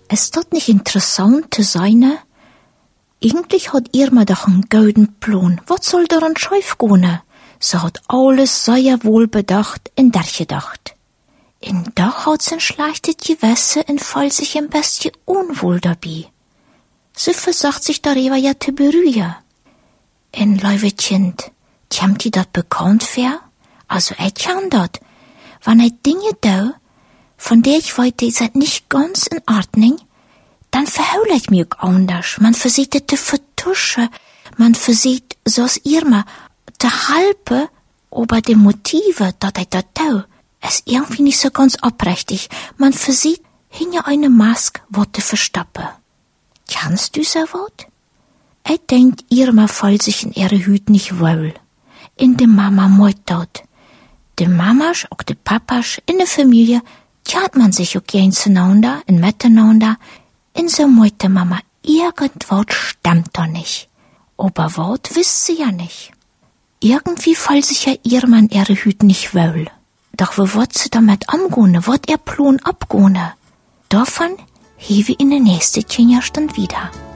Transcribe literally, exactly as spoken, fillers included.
Es dort nicht interessant zu sein? Eigentlich hat Irma doch einen guten Plan. Was soll daran schief gehen? Sie hat alles sehr wohl bedacht und durchgedacht. Und doch hat sie ein schlechtes Gewissen und fühlt sich ein bisschen unwohl dabei. Sie versucht sich darüber ja zu beruhigen. Und, liebe Kind, kommt die dat bekannt vor? Also, ich kann dat. Wenn ich Dinge tue, von der ich weiß, die sind nicht ganz in Ordnung, dann verhaule ich mich auch anders. Man versucht es zu vertuschen. Man versucht, so's Irma, zu helfen, aber die Motive, dass ich das tue, ist irgendwie nicht so ganz aufrichtig. Man versucht, hinter eine Maske was zu verstoppen. Kannst du so was? Ich denk, Irma fühlt sich in ihrer Hüt nicht wohl. In der Mama meut dort. Die Mamas, auch die Papas, in der Familie, kennt man sich auch gern zueinander, und miteinander. In so meut die Mama, irgendwas stimmt da nicht. Aber was wisst sie ja nicht. Irgendwie fühlt sich ja Irma in ihrer Hüt nicht wohl. Doch wo wird sie damit umgehen? Wird ihr Plan abgehen? Davon hebe ich in der nächsten Kinderstunde wieder.